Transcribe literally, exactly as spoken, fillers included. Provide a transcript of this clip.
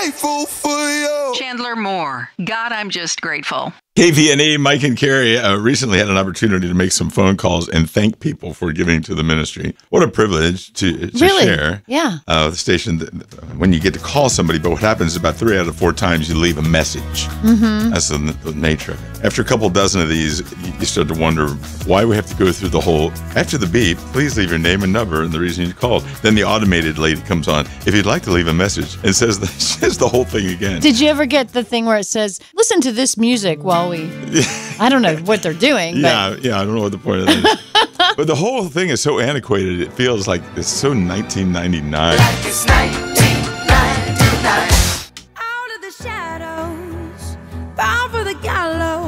grateful for you. Chandler Moore. God, I'm just grateful. K V N E, Mike and Carrie uh, recently had an opportunity to make some phone calls and thank people for giving to the ministry. What a privilege to, to really? share. Yeah. Uh, the station, that, when you get to call somebody, but what happens is about three out of four times you leave a message. Mm-hmm. That's the, the nature of it. After a couple dozen of these, you, you start to wonder why we have to go through the whole, after the beep, please leave your name and number and the reason you called. Then the automated lady comes on. If you'd like to leave a message, and says the, says the whole thing again. Did you ever get the thing where it says, listen to this music while we... I don't know what they're doing. Yeah, but. yeah, I don't know what the point of that is. But the whole thing is so antiquated, it feels like it's so nineteen ninety-nine. Like it's nineteen ninety-nine.